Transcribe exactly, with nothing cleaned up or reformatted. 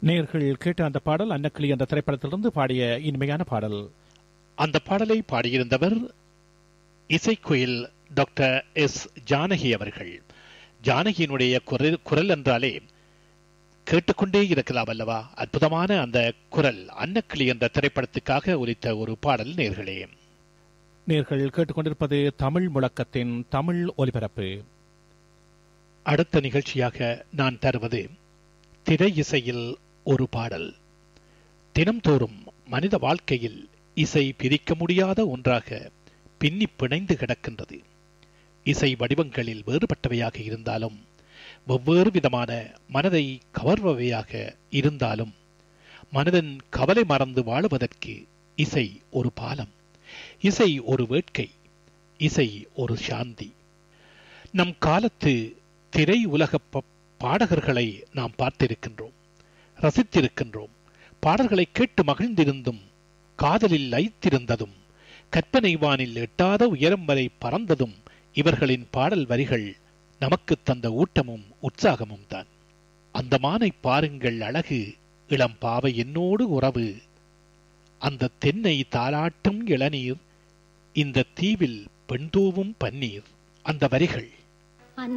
நேர்கள் கேட்ட அந்த பாடல் அன்னக்கிளி என்ற திரைப்படத்திலிருந்து பாடிய இனிமையான பாடல். அந்த பாடலை பாடியிருந்தவர் இசைக்குயில் டாக்டர் எஸ் ஜானகி அவர்கள். ஜானகியினுடைய குரல் குரல் என்றாலே கேட்டுக்கொண்டே இருக்கலாம் அல்லவா? அற்புதமான அந்த குரல் அன்னக்கிளி என்ற திரைப்படத்துக்காக ஒலித்த ஒரு பாடல். நேர்களே, நேர்கள் கேட்டுக்கொண்டிருப்பது தமிழ் முழக்கத்தின் தமிழ் ஒலிபரப்பு. அடுத்த நிகழ்ச்சியாக நான் தருவது திரை இசையில் ஒரு பாடல். தினம்தோறும் மனித வாழ்க்கையில் இசை பிரிக்க முடியாத ஒன்றாக பின்னி பிணைந்து கிடக்கின்றது. இசை வடிவங்களில் வேறுபட்டவையாக இருந்தாலும், வெவ்வேறு விதமான மனதை கவர்பவையாக இருந்தாலும், மனதின் கவலை மறந்து வாழுவதற்கு இசை ஒரு பாலம், இசை ஒரு வேட்கை, இசை ஒரு சாந்தி. நம் காலத்து திரை உலக பாடகர்களை நாம் பார்த்திருக்கின்றோம், ரசித்திருக்கின்றோம். பாடல்களை கேட்டு மகிழ்ந்திருந்தும், காதலில் லயித்திருந்ததும், கற்பனை வானில் எட்டாத உயரம் வரை பறந்ததும் இவர்களின் பாடல் வரிகள் நமக்கு தந்த ஊட்டமும் உற்சாகமும் தான். அந்த மானை பாருங்கள் அழகு, இளம் பாவை என்னோடு உறவு, அந்த தென்னை தாலாட்டும் இளநீர், இந்த தீவில் பெண்தூவும் பன்னீர். அந்த வரிகள்